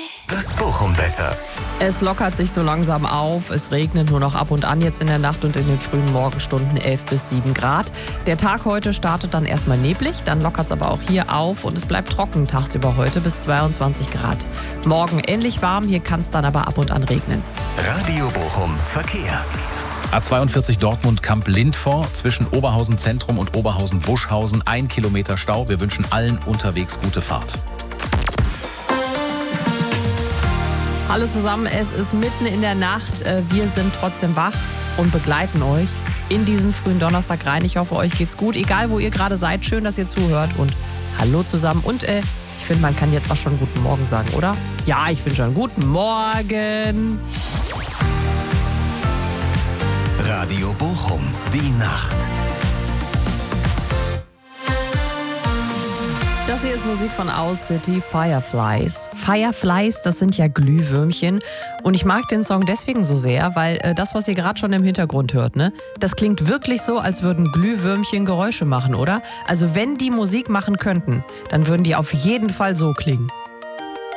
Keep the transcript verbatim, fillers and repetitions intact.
Das Bochum-Wetter. Es lockert sich so langsam auf. Es regnet nur noch ab und an jetzt in der Nacht und in den frühen Morgenstunden elf bis sieben Grad. Der Tag heute startet dann erstmal neblig, dann lockert es aber auch hier auf und es bleibt trocken tagsüber heute bis zweiundzwanzig Grad. Morgen ähnlich warm, hier kann es dann aber ab und an regnen. Radio Bochum Verkehr. A zweiundvierzig Dortmund-Kamp-Lindforst zwischen Oberhausen Zentrum und Oberhausen-Buschhausen. Ein Kilometer Stau. Wir wünschen allen unterwegs gute Fahrt. Hallo zusammen, es ist mitten in der Nacht. Wir sind trotzdem wach und begleiten euch in diesen frühen Donnerstag rein. Ich hoffe, euch geht's gut. Egal, wo ihr gerade seid, schön, dass ihr zuhört. Und hallo zusammen. Und äh, ich finde, man kann jetzt auch schon guten Morgen sagen, oder? Ja, ich finde schon guten Morgen. Radio Bochum, die Nacht. Das hier ist Musik von Owl City, Fireflies. Fireflies, das sind ja Glühwürmchen. Und ich mag den Song deswegen so sehr, weil äh, das, was ihr gerade schon im Hintergrund hört, ne, das klingt wirklich so, als würden Glühwürmchen Geräusche machen, oder? Also wenn die Musik machen könnten, dann würden die auf jeden Fall so klingen.